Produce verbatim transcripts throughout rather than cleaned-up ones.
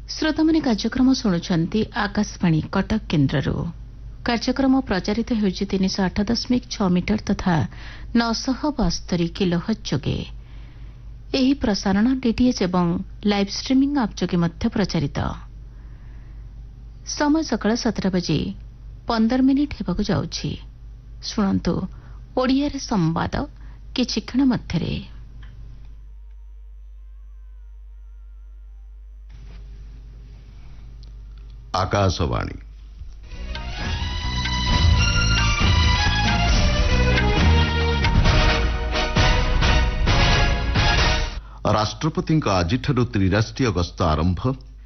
श्रोतामने कार्यक्रम शुणुंट आकाशवाणी कटक केन्द्र कार्यक्रम प्रचारित होउछि तीन सौ आठ दशमिक छह मीटर तथा नौश बास्तरी किलोहर्ट्ज जोगे। एही प्रसारण डीटीएच एवं लाइव स्ट्रीमिंग आप जोगे मध्य प्रचारित। समय सकाळ सतरा बजे पंदर मिनिट हेबाकु जाउछि। शुणंतु ओडिया रे संवाद किछि क्षण मध्यरे। आकाशवाणी राष्ट्रपति आज त्रिराष्ट्रीय गस्त आरंभ।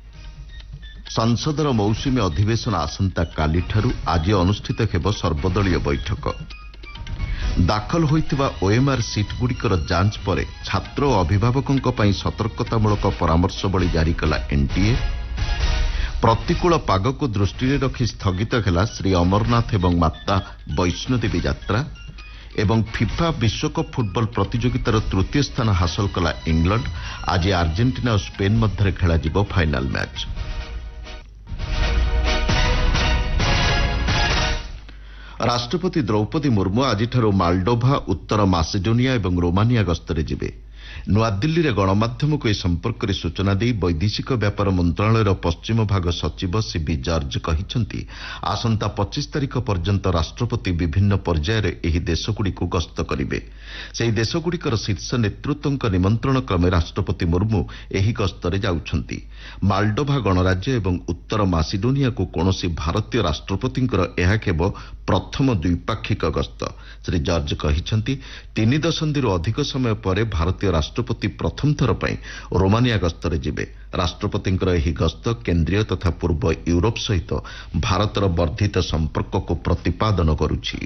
संसदर मौसुमी अधिवेशन आसंता कालीठारु आज अनुष्ठित हेब सर्वदलीय बैठक। दाखल होइतिबा ओएमआर सीट गुड़िकर जांच पर छात्र और अभिभावकों पई सतर्कतामूलक परामर्शवली जारी कला एनटीए। प्रतिकूल पाग को दृष्टि रखी स्थगित है श्री अमरनाथ एवं माता वैष्णोदेवी यात्रा एवं फिफा विश्वकप फुटबॉल प्रतियोगितार तृतीय स्थान हासिल कला इंग्लैंड। आज आर्जेंटीना और स्पेन मध्य खेला जिवो फाइनाल मैच। राष्ट्रपति द्रौपदी मुर्मू आज मालडोभा, उत्तर मासेडोनिया और रोमानिया गस्तरे जिबे। नुआदिल्ली रे गणमाध्यम को ए संपर्क में सूचना दे वैदेशिक व्यापार मंत्रालय पश्चिम भाग सचिव सीबी जॉर्ज कहिसंती आसंता पच्चीस तारिख पर्यंत राष्ट्रपति विभिन्न पर्यायर एही देशगुड़िक गस्त करिवे। सेही देशगुड़िकर शीर्ष नेतृत्वଙ୍କ निमंत्रण क्रमे राष्ट्रपति मुर्मू एही गस्तरे जाउछंती। मालडोभा गणराज्य एवं उत्तर मासिडोनिया को कौनसी भारतीय राष्ट्रपतिଙ୍କର ଏହା केवल प्रथम द्विपाक्षिक गस्त। श्री जॉर्ज कहिसंती तीन दशंधि अधिक समय पर भारतीय राष्ट्रपति प्रथम थर पर रोमानिया गस्तरे जिबे। राष्ट्रपतिଙ୍କର ଏହି गस्त केंद्रीय तथा पूर्व यूरोप सहित भारतर वर्धित संपर्क को प्रतिपादन करुछि।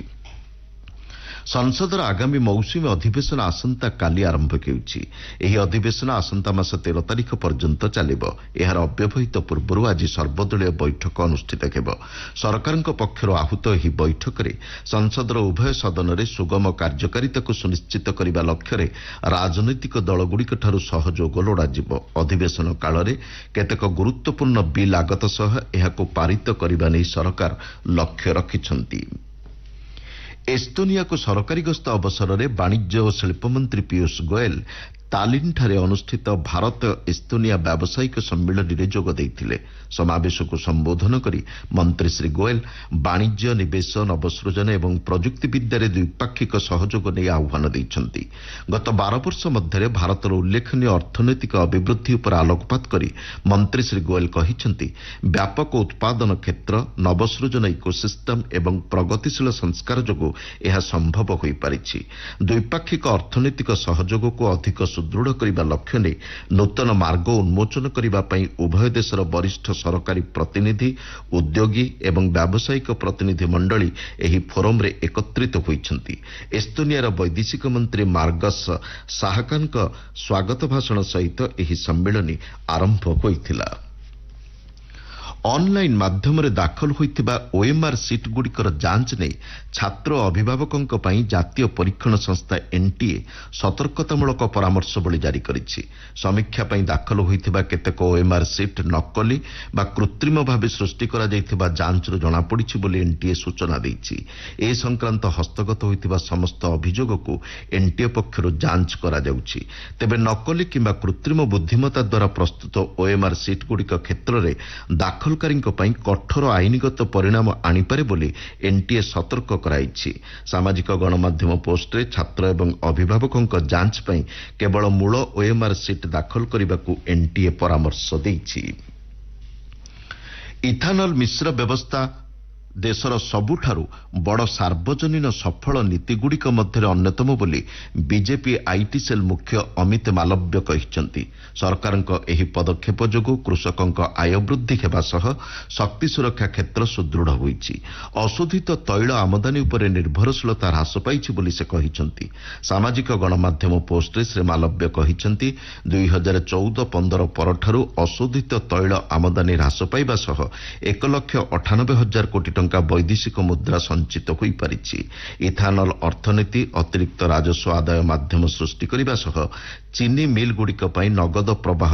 संसदर आगामी मौसुमी अधिवेशन आसंता काली आरंभ हेउछि। एही अधिवेशन आसंता मास तेरह तारिख पर्यंत चलिबो। एहार अव्यवहित पूर्वरु आज सर्वदलीय बैठक अनुष्ठित हेब। सरकारଙ୍କ पक्षरु आहुत एही बैठकरे संसदर उभय सदनरे सुगम कार्यकारिता को सुनिश्चित करिबा लक्ष्ୟରେ राजनैतिक दलगुड़िकठारु सहयोग लोड़ाजिबो। अधिवेशन कालरे केतेक गुरुत्वपूर्ण बिल आगत सह एहाको पारित करिबा नै सरकार लक्ष्य रखिछंती। एस्तोनिया को सरकारी गस्त अवसर में वाणिज्य और शिल्प मंत्री पीयूष गोयल तालिन ठारे अनुष्ठित भारत एस्तोनिया व्यावसायिक सम्मेलन में जोग देइथिले। समावेश को संबोधन करी मंत्री श्री गोयल वाणिज्य, निवेश, नवसृजन एवं प्रजुक्ति विद्यार द्विपाक्षिक सहयोग नहीं आह्वान देइछंती। गत बारह वर्ष मध्य भारतर उल्लेखनीय अर्थनैतिक अभिवृद्धि पर आलोकपात करी मंत्री श्री गोयल कहिछंती व्यापक उत्पादन क्षेत्र, नवसृजन इकोसिस्टम एवं प्रगतिशील संस्कार जोगु यह संभव हो पारिछि। द्विपाक्षिक अर्थनैतिक सहयोग को अधिक सुदृढ़ करने लक्ष्य ने नूतन मार्ग उन्मोचन करने उभय देशर वरिष्ठ सरकारी प्रतिनिधि, उद्योगी एवं व्यावसायिक प्रतिनिधि मंडली एही फोरम रे एकत्रित होइछंती। एस्तोनियार वैदेशिक मंत्री मार्गस साहकानक स्वागत भाषण सहित एही सम्मेलन आरंभ होइथिला। ऑनलाइन माध्यम रे दाखल होइतिबा ओएमआर सीट गुड़िकर जांच ने छात्र और अभिभावकों पई जातीय परीक्षण संस्था एनटीए सतर्कतामूलक परामर्शवली जारी करिछि। समीक्षा पई दाखल होइतिबा केतेक ओएमआर सीट नकली बा कृत्रिम भावे सृष्टि करा जाइतिबा जांच रो जणा पड़िछि बोली एनटीए सूचना दैछि। ए संक्रांत हस्तगत होइतिबा समस्त अभियोग को एनटीए पक्षरु जांच करा जाउछि। तेबे नकली किंबा कृत्रिम बुद्धिमत्ता द्वारा प्रस्तुत ओएमआर सीट गुड़िक क्षेत्र में दाखल कठोर आईनगत परिणाम आनीपारे बोली एनटीए सतर्क कराइछि। सामाजिक गणमाध्यम पोस्ट रे छात्र एवं अभिभावकों जांच पई केवल मूल ओएमआर सीट दाखल करने एनटीए परामर्श देइछि। इथानल मिश्र व्यवस्था देशर सबुठारु बड़ सार्वजनीन सफल नीतिगुड़िक मध्य अन्यतम बोली बीजेपी आईटी सेल मुख्य अमित मालव्य कहिसंती। सरकारଙ୍କ ଏହି पदक्षेप जोगु कृषकଙ୍କ आय वृद्धि हेबा सह शक्ति सुरक्षा क्षेत्र सुदृढ़ होईछि। अशोधित तैल आमदानी उपरे निर्भरशीलता ह्रास पाइछि बोली से कहिसंती। सामाजिक गणमाध्यम पोस्ट रे श्री मालव्य कहिसंती दुई हजार चौदह पंद्रह परठारु अशोधित तैल आमदानी ह्रास पाइबा सह एक लक्ष अठानबे हजार कोटी टंका वैदेशिक मुद्रा संचित हो पारिछि। इथानल अर्थनीति अतिरिक्त राजस्व आदाय माध्यम सृष्टि करने सह चीनी मिल गुड़िक नगद प्रवाह